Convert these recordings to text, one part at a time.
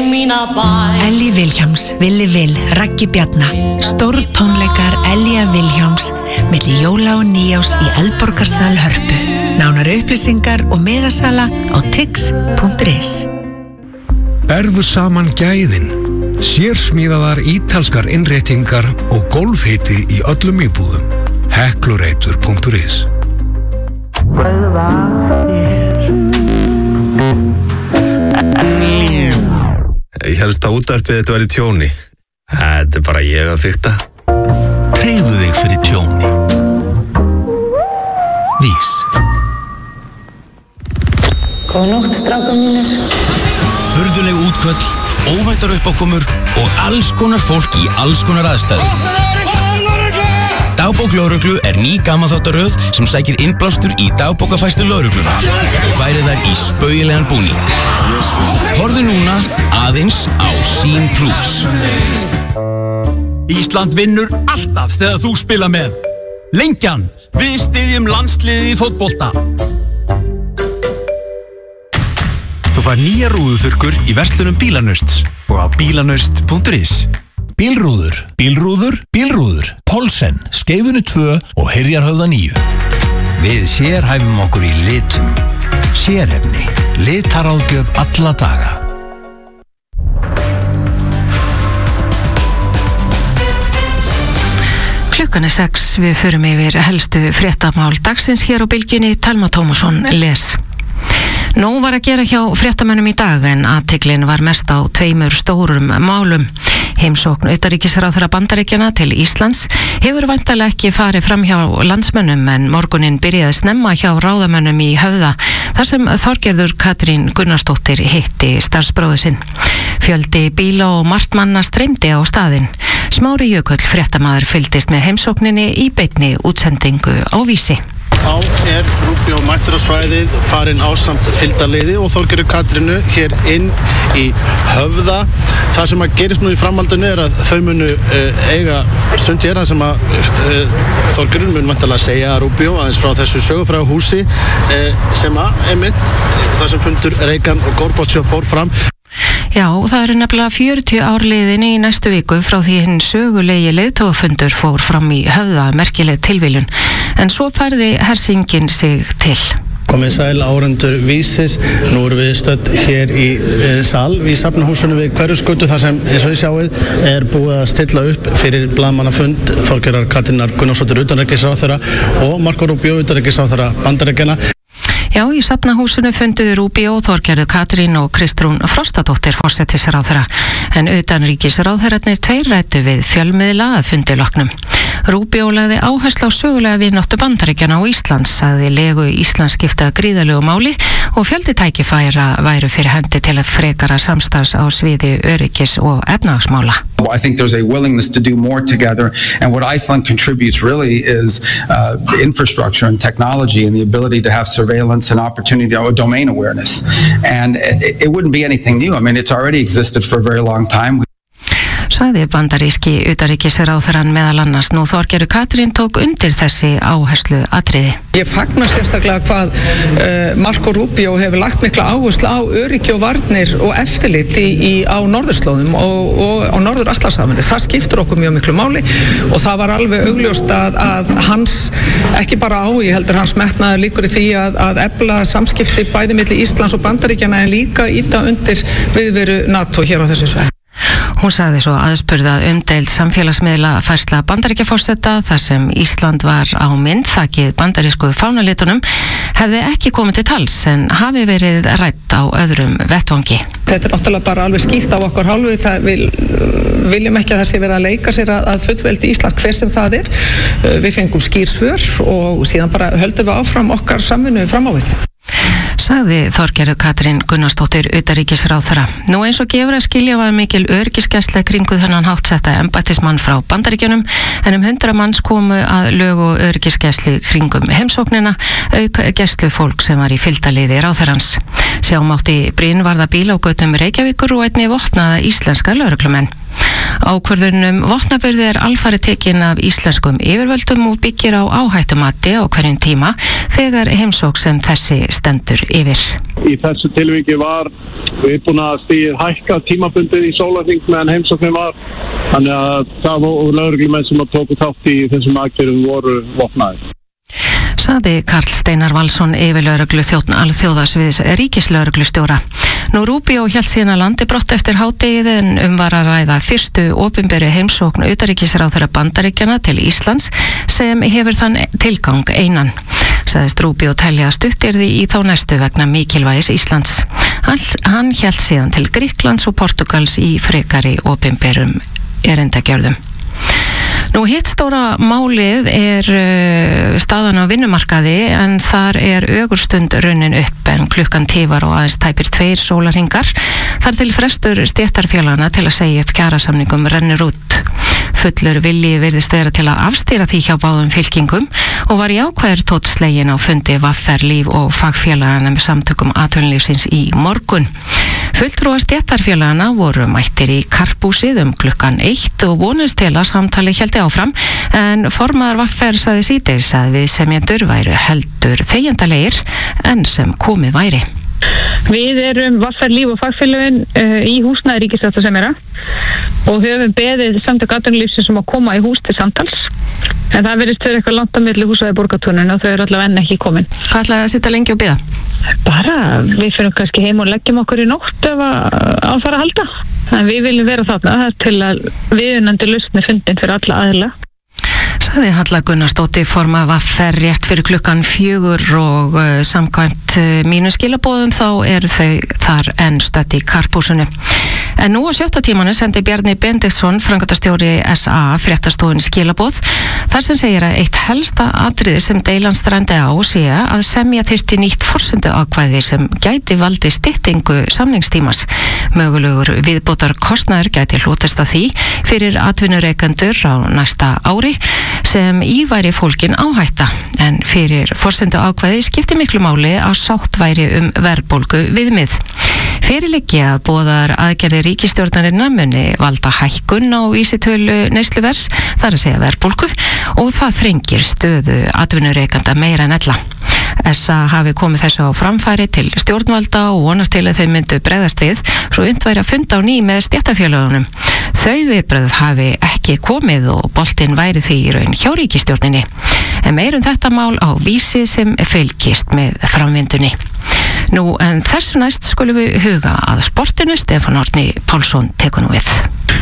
mína bæ. Elli Vilhjálms, Villi Vil, Raggi Bjarna. Stór tónleikar Ellía Vilhjálms milli jóla og nýjás í Eldborgarsal Hörpu. Nánari upplýsingar og miðasala á tix.is. Berðu saman gæðin, sérsmíðaðar ítalskar innréttingar og golfhiti í öllum íbúðum. Heklureitur.is. Ég helst að útvarpið þetta væri tjóni. Þetta bara ég að fikta. Tryggðu þig fyrir tjóni. Vís. Góða nótt, strákar mínir. Furðuleg útköll, óvæntar uppákomur og alls konar fólk í alls konar aðstæður. Dagbók lögreglu ný gamanþáttaröð sem sækir innblástur í dagbókafærslu lögreglunar og færir þær í spaugilegan búning. Horfðu núna aðeins á Sín Plus. Ísland vinnur alltaf þegar þú spila með. Lengjan, við styðjum landsliðið í fótbolta. Þú fær nýja rúðuþurrkur í verslunum Bílanausts og á bílanaust.is. Bílrúður, bílrúður, bílrúður. Pólsen, Skeifunu 2 og Hyrjarhöfða 9. Við sérhæfum okkur í litum. Sérefni, litaráðgjöf alla daga. Klukkan 6, við förum yfir helstu fréttamál dagsins hér á Bylgjunni. Telma Tómasson les. Nóg var að gera hjá fréttamönnum í dag en athyglin var mest á tveimur stórum málum. Heimsókn utanríkisráðherra Bandaríkjanna til Íslands hefur væntanlega ekki farið fram hjá landsmönnum en morguninn byrjaði snemma hjá ráðamönnum í Höfða þar sem Þorgerður Katrín Gunnarsdóttir hitti starfsbróður sinn. Fjöldi bíla og margt manna streymdi á staðinn. Smári Jökull fréttamaður fylgdist með heimsókninni í beinni útsendingu á Vísi. Þá Rubio mættur á svæðið, farinn ásamt fylgdarliði og Þorgerður Katrínu hér inn í Höfða. Það sem að gerist nú í framhaldinu að þau munu eiga stund hér, það sem að Þorgerður mun væntanlega segja að Rubio aðeins frá þessu sögufræga húsi sem að einmitt það sem fundur Reagan og Gorbachev fór fram. Já, það nefnilega 40 ár liðin í næstu viku frá því hinn sögulegi leiðtogafundur fór fram í Höfða, merkileg tilviljun. En svo færði hersingin sig til. Komið sæl áhorfendur Vísis, nú erum við stödd hér í sal í Safnahúsinu við Hverfisgötu þar sem eins og þið sjáið búið að stilla upp fyrir blaðamannafund Þorgerðar Katrínar Gunnarsdóttur utanríkisráðherra og Marco Rubio utanríkisráðherra Bandaríkjanna. Já, í Safnahúsinu funduðu Rubio, Þorgerður Katrín og Kristrún Frostadóttir forsætisráðherra, en utanríkisráðherrarnir tveir ræddu við fjölmiðla að fundi loknum. Rubio lagði áherslu á sögulega vináttu Bandaríkjanna og Íslands, sagði legu Íslands skipta gríðarlegu máli og fjöldi tækifæra væru fyrir hendi til að frekara samstarfs á sviði öryggis og efnahagsmála. I think there's a willingness to do more together, and what Iceland contributes really is infrastructure and technology and the ability to have surveillance and opportunity or domain awareness. And it wouldn't be anything new. I mean, it's already existed for a very long time. Sagði bandaríski utanríkisráðherrann meðal annars. Nú Þorgerður Katrín tók undir þessi áherslu atriði. Ég fagnar sérstaklega hvað Marco Rubio hefur lagt mikla áherslu á öryggi og varnir og eftirlit á norðurslóðum og á norður-Atlantshafinu. Það skiptir okkur mjög miklu máli og það var alveg augljóst að hans, ekki bara áhugi heldur hans metnaður líkur í því að efla samskipti bæði milli Íslands og Bandaríkjanna en líka ýta undir viðveru NATO hér á þessu svæði. Hún sagði svo aðspurðað umdeild samfélagsmiðla færsla Bandaríkjaforseta þar sem Ísland var á mynd þakið bandarísku fánalitunum hefði ekki komið til tals en hafi verið rædd á öðrum vettvangi. Þetta náttúrulega bara alveg skýrt á okkar hálfu, við viljum ekki að það sé verið að leika sér að fullveldi Íslands hver sem það Við fengum skýr svör og síðan bara höldum við áfram okkar samvinnu fram á við. Sagði Þorgerður Katrín Gunnarsdóttir utanríkisráðherra. Nú eins og gefur að skilja var mikil öryggisgæsla kringuð þennan háttsetta embættismann frá Bandaríkjunum en 100 manns komu að lög og öryggisgæslu kringum heimsóknina auk gæslufólk sem var í fylgdarliði ráðherrans. Sjá mátti brýnvarða bíl á götum Reykjavíkur og einnig vopnaða íslenska lögreglumenn. Ákvörðun vopnaburði alfarið tekin af íslenskum yfirvöldum og byggir á áhættumati á hverjum tíma þegar heimsókn sem þessi stendur yfir. Í þessu tilviki var við búin að stigið hækka tímabundið í sólarhring meðan heimsóknin var, þannig að það voru lögreglumenn sem tóku þátt í þessum aðgerðum voru vopnaðir. Saði Karl Steinar Valsson yfirlögregluþjónn alþjóðasviðs ríkislögreglustjóra. Nú Rubio hélt síðan að landi brott eftir hádegið en var að ræða fyrstu opinberu heimsókn utanríkisráðherra Bandaríkjanna til Íslands sem hefur þann tilgang einan. Sagðist Rubio telja stuttirði í þá næstu vegna mikilvægis Íslands. Hann hélt síðan til Grikklands og Portugals í frekari opinberum erindagjörðum. Nú hitt stóra málið staðan á vinnumarkaði en þar ögurstund runnin upp en klukkan tifar og aðeins tæpir 2 sólarhringar. Þar til frestur stéttarfélagana til að segja upp kjarasamningum rennur út. Fullur vilji virðist vera til að afstýra því hjá báðum fylkingum og var jákvæður tóttslegin á fundi VR Líf og fagfélagana með samtökum atvinnulífsins í morgun. Fulltrúar stéttarfélagana voru mættir í Karphúsið klukkan 1 og vonast til að samtali héldi áfram en formaður VR sagði síðdegis að viðsemjendur væru heldur þegjandaleir en sem komið væri. Við erum VR Líf og fagfélögin í húsnæði ríkissáttasemjara og höfum beðið samtök atvinnulífsins að koma í hús til samtals en það virðist vera eitthvað langt á milli húsa í Borgartúninu og þau eru allavega enn ekki komin. Hvað ætlaði að sitja lengi og bíða? Bara, við fyrir kannski heim og leggjum okkur í nótt ef að fara að halda en við viljum vera þarna til að viðunandi lausni fundin fyrir alla aðila. Saði Halla Gunnarsdóttir formaður VR rétt fyrir klukkan 4 og samkvæmt mínu skilaboðum þá eru þau þar enn stödd í Karphúsinu. En nú á 7. tímanu sendi Bjarni Benediktsson, framkvæmdastjóri SA, fréttastofun skilaboð þar sem segir að eitt helsta atriði sem deilan strandi á sé að semja þyrfti nýtt forsenduákvæði sem gæti valdi styttingu samningstímas. Mögulegur viðbótar kostnaður gæti hlotast að því fyrir atvinnureikendur á næsta ári sem í væri fólkin áhætta en fyrir forsenduákvæði skipti miklu máli að sátt væri verðbólgu viðmið. Fyrir liggi að boðar aðgerðir ríkisstjórnarinnar muni valda hækkun á vísitölu neysluvers, þar að segja verðbólgu og það þrengir stöðu atvinnureikanda meira en ella. SA hafi komið þessu á framfæri til stjórnvalda og vonast til að þau myndu bregðast við svo unnt væri að funda á ný með stéttarfélögunum. Þau viðbrögð hafi ekki komið og boltinn væri því í raun hjá ríkisstjórninni. En meirum þetta mál á Vísi sem fylgist með framvindunni. Nú en þessu næst skulum við huga að sportinu. Stefán Árni Pálsson tekur nú við.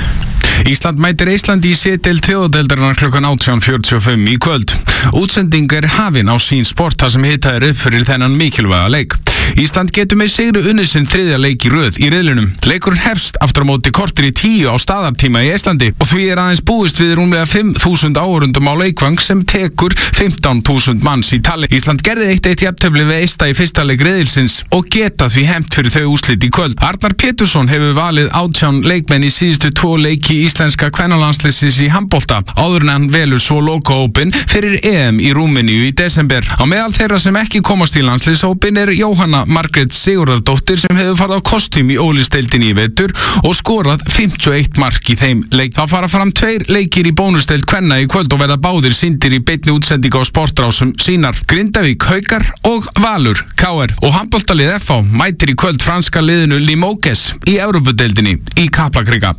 Ísland mætir Íslandi í C-deild þjóðadeildarinnar klukkan 18:45 í kvöld. Útsending hafin á Sín Sport þar sem hitaður upp fyrir þennan mikilvæga leik. Ísland getur með sigri unnið sinn 3. leik í röð í riðlinum. Leikurinn hefst aftur á móti korter í 10 á staðartíma í Íslandi og því aðeins búist við rúmlega 5.000 áhorfendum á leikvang sem tekur 15.000 manns í tali. Ísland gerði 1-1 jafntefli við Eista í fyrsta leik riðilsins og geta því hemmt fyrir þau úrslit í kvöld. Arnar Pétursson hefur valið 18 leikmenn í síðustu 2 leiki íslenska kvennalandsliðsins í handbolta áður en hann velur svo lokahópinn fyrir EM í Rúmeníu í desember. Á meðal þeirra sem ekki komast í landsliðshópinn Jóhanna Margrét Sigurðardóttir sem hefur farið á kostím í Ólisteildinni í vetur og skorað 51 mark í þeim leik. Það fara fram 2 leikir í bónusteild kvenna í kvöld og verða báðir sýndir í beinni útsendingu á sportrásum sínar. Grindavík Haukar og Valur KR og handboltalið FH mætir í kvöld franska liðinu Limoges í Evrópudeildinni í Kaplakrika.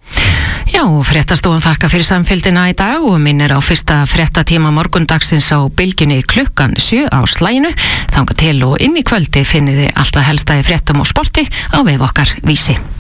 Já, fréttastofan þakka fyrir samfylgdina í dag og minnir á fyrsta fréttatíma morgundagsins á bylgjunni klukkan 7 á slæginu. Þangað til og inn í kvöldi finnið þið alltaf helsta í fréttum og sporti á vef okkar Vísi.